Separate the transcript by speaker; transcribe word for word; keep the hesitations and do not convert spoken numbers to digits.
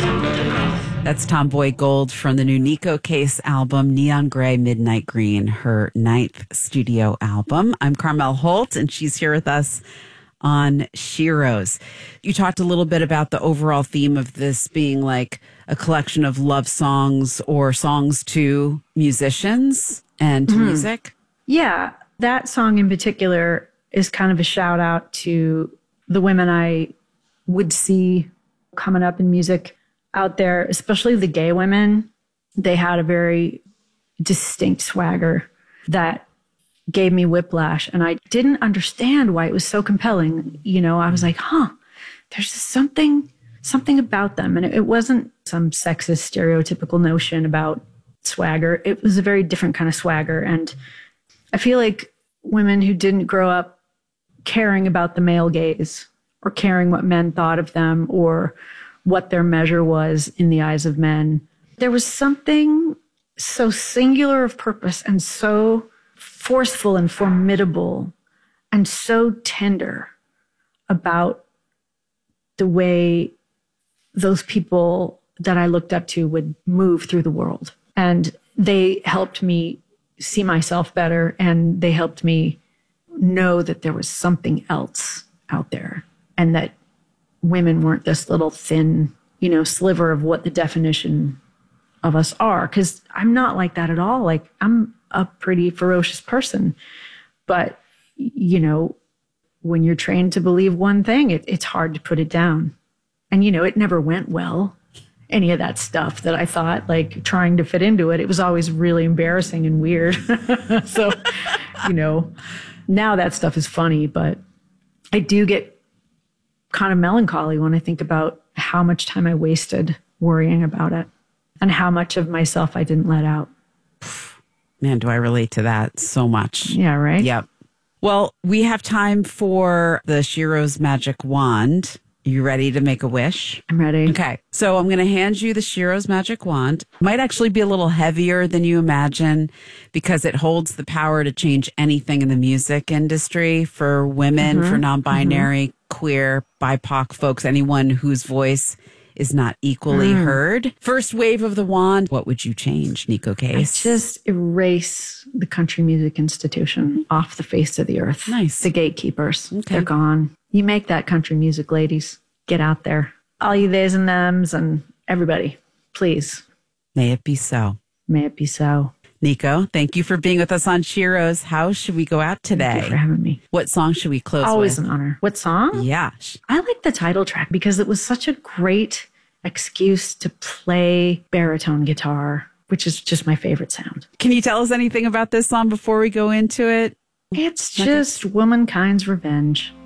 Speaker 1: That's Tomboy Gold from the new Nico Case album, Neon Gray, Midnight Green, her ninth studio album. I'm Carmel Holt, and she's here with us on Sheroes. You talked a little bit about the overall theme of this being like a collection of love songs or songs to musicians and to mm-hmm. music.
Speaker 2: Yeah, that song in particular is kind of a shout out to the women I would see coming up in music out there, especially the gay women. They had a very distinct swagger that gave me whiplash. And I didn't understand why it was so compelling. You know, I was like, huh, there's just something, something about them. And it wasn't some sexist stereotypical notion about swagger. It was a very different kind of swagger. And I feel like women who didn't grow up caring about the male gaze or caring what men thought of them or what their measure was in the eyes of men. There was something so singular of purpose and so forceful and formidable and so tender about the way those people that I looked up to would move through the world. And they helped me see myself better, and they helped me know that there was something else out there and that women weren't this little thin, you know, sliver of what the definition of us are. Because I'm not like that at all. Like, I'm a pretty ferocious person. But, you know, when you're trained to believe one thing, it, it's hard to put it down. And, you know, it never went well. Any of that stuff that I thought, like, trying to fit into it, it was always really embarrassing and weird. So, you know, now that stuff is funny, but I do get kind of melancholy when I think about how much time I wasted worrying about it and how much of myself I didn't let out.
Speaker 1: Man, do I relate to that so much.
Speaker 2: Yeah, right?
Speaker 1: Yep. Well, we have time for the Sheroes Magic Wand. You ready to make a wish?
Speaker 2: I'm ready.
Speaker 1: Okay. So I'm going to hand you the Sheroes Magic Wand. Might actually be a little heavier than you imagine because it holds the power to change anything in the music industry for women, mm-hmm. for non-binary, mm-hmm. queer, B I P O C folks, anyone whose voice is not equally mm. heard. First wave of the wand, what would you change, Nico Case?
Speaker 2: I just erase the country music institution off the face of the earth.
Speaker 1: Nice.
Speaker 2: The gatekeepers.
Speaker 1: Okay.
Speaker 2: They're gone. You make that country music, ladies. Get out there. All you theys and thems and everybody, please.
Speaker 1: May it be so.
Speaker 2: May it be so.
Speaker 1: Nico, thank you for being with us on Sheroes. How should we go out today?
Speaker 2: Thank you for having me.
Speaker 1: What song should we close
Speaker 2: Always
Speaker 1: with?
Speaker 2: Always an honor. What song?
Speaker 1: Yeah.
Speaker 2: I like the title track because it was such a great excuse to play baritone guitar, which is just my favorite sound.
Speaker 1: Can you tell us anything about this song before we go into it?
Speaker 2: It's just womankind's revenge.